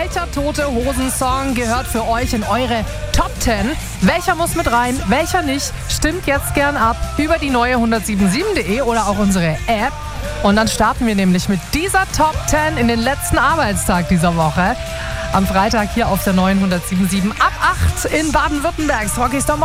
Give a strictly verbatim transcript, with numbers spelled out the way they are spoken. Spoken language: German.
Welcher Tote Hosen-Song gehört für euch in eure Top zehn? Welcher muss mit rein, welcher nicht? Stimmt jetzt gern ab über die neue hundertsieben sieben punkt de oder auch unsere App. Und dann starten wir nämlich mit dieser Top zehn in den letzten Arbeitstag dieser Woche. Am Freitag hier auf der neuen hundertsieben Komma sieben ab acht in Baden-Württembergs Rocky Star